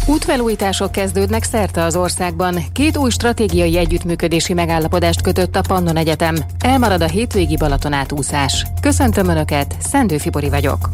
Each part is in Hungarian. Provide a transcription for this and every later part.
Útfelújítások kezdődnek szerte az országban. 2 új stratégiai együttműködési megállapodást kötött a Pannon Egyetem. Elmarad a hétvégi Balatonátúszás. Köszöntöm Önöket, Szendő Fibori vagyok.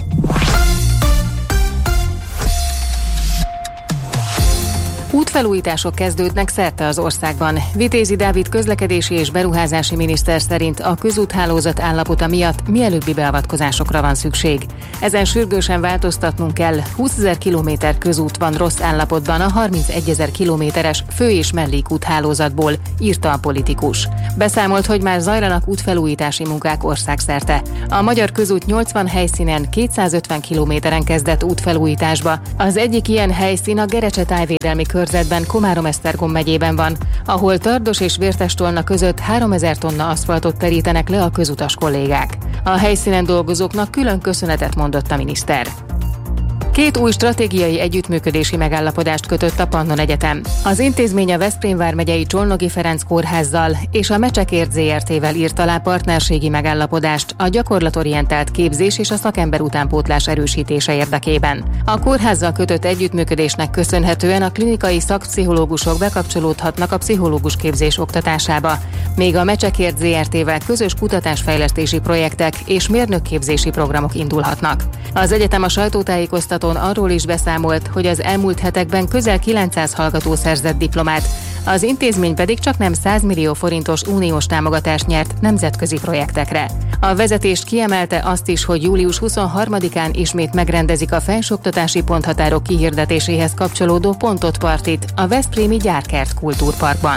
Útfelújítások kezdődnek szerte az országban. Vitézi Dávid közlekedési és beruházási miniszter szerint a közúthálózat állapota miatt mielőbbi beavatkozásokra van szükség. Ezen sürgősen változtatnunk kell, 20 000 kilométer közút van rossz állapotban a 31 000 kilométeres fő- és mellékúthálózatból, írta a politikus. Beszámolt, hogy már zajlanak útfelújítási munkák országszerte. A magyar közút 80 helyszínen 250 kilométeren kezdett útfelújításba. Az egyik ilyen helyszín a Gerecse tájvédelmi körzetben, Komárom-Esztergom megyében van, ahol Tardos és Vértestolna között 3000 tonna aszfaltot terítenek le a közutas kollégák. A helyszínen dolgozóknak külön köszönetet mondott a miniszter. 2 új stratégiai együttműködési megállapodást kötött a Pannon Egyetem. Az intézmény a Veszprém vármegyei Csolnogi Ferenc kórházzal és a Mecsekért Zrt-vel írt alá partnerségi megállapodást a gyakorlatorientált képzés és a szakember utánpótlás erősítése érdekében. A kórházzal kötött együttműködésnek köszönhetően a klinikai szakpszichológusok bekapcsolódhatnak a pszichológus képzés oktatásába, még a Mecsekért Zrt-vel közös kutatásfejlesztési projektek és mérnökképzési programok indulhatnak. Az egyetem a sajtótájékoztatón arról is beszámolt, hogy az elmúlt hetekben közel 900 hallgató szerzett diplomát, az intézmény pedig csaknem 100 millió forintos uniós támogatást nyert nemzetközi projektekre. A vezetés kiemelte azt is, hogy július 23-án ismét megrendezik a felsőoktatási ponthatárok kihirdetéséhez kapcsolódó pontot partit a Veszprémi Gyárkert Kultúrparkban.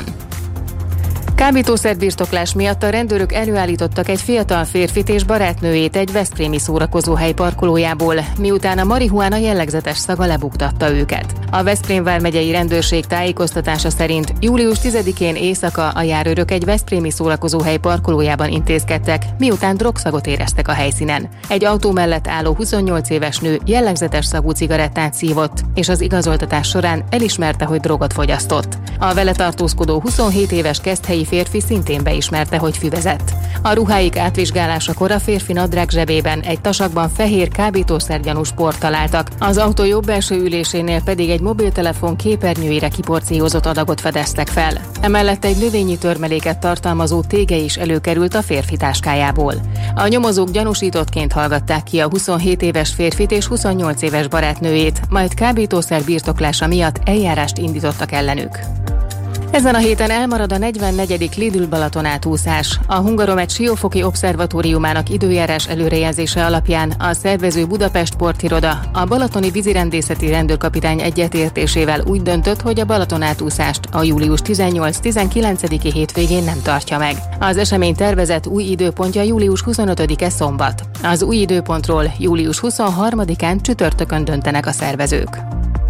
Kábítószerbirtoklás miatt a rendőrök előállítottak egy fiatal férfit és barátnőjét egy veszprémi szórakozóhely parkolójából, miután a marihuána jellegzetes szaga lebuktatta őket. A Veszprém vármegyei rendőrség tájékoztatása szerint július 10-én éjszaka a járőrök egy veszprémi szórakozóhely parkolójában intézkedtek, miután drogszagot éreztek a helyszínen. Egy autó mellett álló 28 éves nő jellegzetes szagú cigarettát szívott, és az igazoltatás során elismerte, hogy drogot fogyasztott. A vele tartózkodó 27 éves keszthelyi férfi szintén beismerte, hogy füvezett. A ruháik átvizsgálásakor a férfi nadrág zsebében egy tasakban fehér kábítószergyanús port találtak, az autó jobb belső ülésénél pedig egy mobiltelefon képernyőire kiporciózott adagot fedeztek fel. Emellett egy növényi törmeléket tartalmazó tége is előkerült a férfi táskájából. A nyomozók gyanúsítottként hallgatták ki a 27 éves férfit és 28 éves barátnőjét, majd kábítószer birtoklása miatt eljárást indítottak ellenük. Ezen a héten elmarad a 44. Lidl Balatonátúszás. A Hungaromed Siófoki Obszervatóriumának időjárás előrejelzése alapján a szervező Budapest Portiroda a balatoni vízirendészeti rendőrkapitány egyetértésével úgy döntött, hogy a Balatonátúszást a július 18-19-i hétvégén nem tartja meg. Az esemény tervezett új időpontja július 25-e szombat. Az új időpontról július 23-án csütörtökön döntenek a szervezők.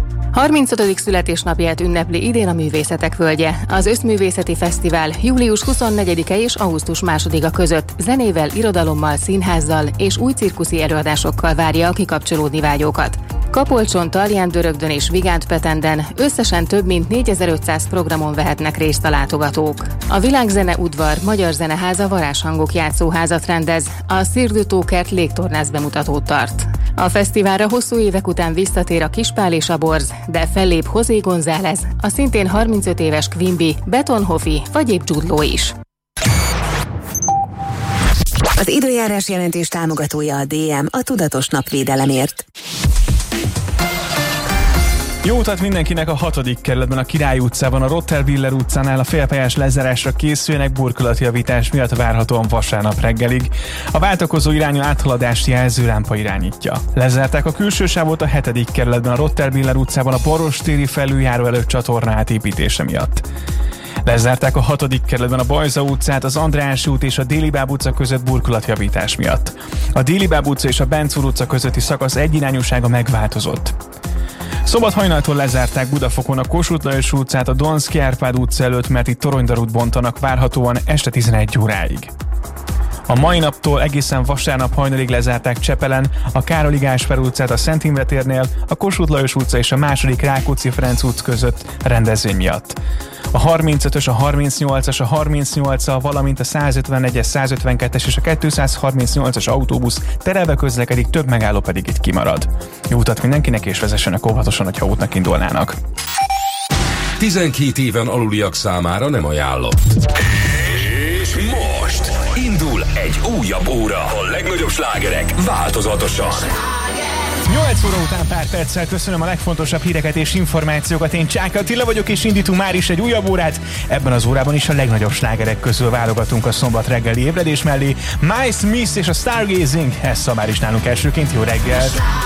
35. születésnapját ünnepli idén a Művészetek Völgye. Az Összművészeti Fesztivál július 24-e és augusztus 2-a között zenével, irodalommal, színházzal és új cirkuszi előadásokkal várja a kikapcsolódni vágyókat. Kapolcson, Tarján-Dörögdön és Vigánt-Petenden összesen több mint 4500 programon vehetnek részt a látogatók. A Világzene Udvar Magyar Zeneháza varázshangok játszóházat rendez, a Cirque du Tókert légtornász bemutatót tart. A fesztiválra hosszú évek után visszatér a Kispál és a Borz, de fellép José González, a szintén 35 éves Quimby, Betonhoffi vagy épp Jude Law is. Az időjárás jelentés támogatója a DM, a tudatos napvédelemért. Jó utat mindenkinek! A 6. kerületben a Király utcában, a Rotterwiller utcánál a félpályás lezárásra készülnek, burkolatjavítás miatt várhatóan vasárnap reggelig. A váltakozó irányú áthaladást jelző lámpa irányítja. Lezárták a külső sávot a 7. kerületben a Rotterwiller utcában a Barostéri felüljáró előtt csatorna átépítése miatt. Lezárták a 6. kerületben a Bajza utcát, az András út és a Délibáb utca között burkolatjavítás miatt. A Délibáb utca és a Bencúr utca közötti szakasz egyirányúsága megváltozott. Szombat hajnaltól lezárták Budafokon a Kossuth Lajos utcát, a Donszky Árpád utca előtt, mert itt toronydarút bontanak, várhatóan este 11 óráig. A mai naptól egészen vasárnap hajnalig lezárták Csepelen a Károly Gásper utcát a Szent Imre térnél, a Kossuth Lajos utca és a második Rákóczi-Ferenc út között rendezvény miatt. A 35-ös, a 38-as, a 38-al, valamint a 151-es, 152-es és a 238-as autóbusz terelve közlekedik, több megálló pedig itt kimarad. Jó utat mindenkinek, és vezessenek óvatosan, hogyha útnak indulnának. 12 éven aluliak számára nem ajánlott. És most indul egy újabb óra. A legnagyobb slágerek változatosan. 8 óra után pár perccel köszönöm a legfontosabb híreket és információkat. Én Csáky Attila vagyok, és indítunk már is egy újabb órát. Ebben az órában is a legnagyobb slágerek közül válogatunk a szombat reggeli ébredés mellé. Miles Smith és a Stargazing, ez már is nálunk elsőként. Jó reggelt!